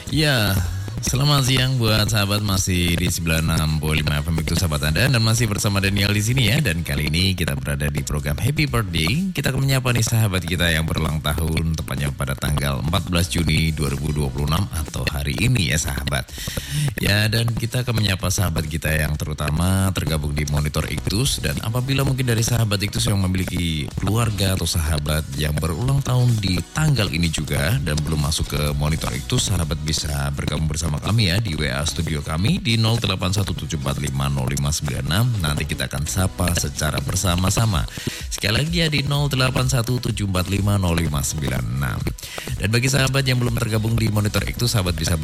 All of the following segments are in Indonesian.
Ya, selamat siang buat sahabat, masih di 96.5 FM itu sahabat Anda, dan masih bersama Daniel di sini ya. Dan kali ini kita berada di program Happy Birthday. Kita akan menyapa nih sahabat kita yang berulang tahun, tepatnya pada tanggal 14 Juni 2026 atau hari ini ya sahabat. Ya, dan kita akan menyapa sahabat kita yang terutama tergabung di Monitor Iktus. Dan apabila mungkin dari sahabat Iktus yang memiliki keluarga atau sahabat yang berulang tahun di tanggal ini juga dan belum masuk ke Monitor Iktus, sahabat bisa bergabung bersama kami ya di WA studio kami di 0817450596. Nanti kita akan sapa secara bersama-sama. Sekali lagi ya di 0817450596. Dan bagi sahabat yang belum tergabung di Monitor Iktus, sahabat bisa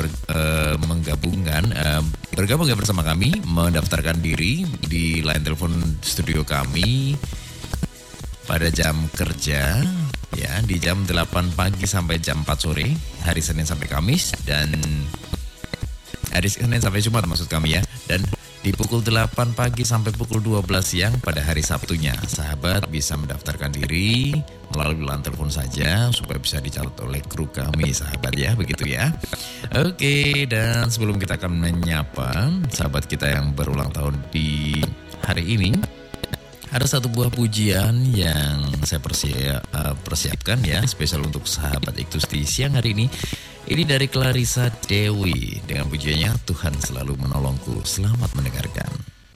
bergabung ya bersama kami, mendaftarkan diri di line telepon studio kami pada jam kerja ya, di jam 8 pagi sampai jam 4 sore hari Senin sampai Kamis, dan hari Senin sampai Jumat maksud kami ya, dan di pukul 8 pagi sampai pukul 12 siang pada hari Sabtunya. Sahabat bisa mendaftarkan diri melalui line telepon saja supaya bisa dicatat oleh kru kami sahabat ya, begitu ya. Oke, dan sebelum kita akan menyapa sahabat kita yang berulang tahun di hari ini, ada satu buah pujian yang saya persiapkan ya, spesial untuk sahabat Iktus di siang hari ini. Ini dari Clarissa Dewi dengan pujiannya Tuhan Selalu Menolongku. Selamat mendengarkan.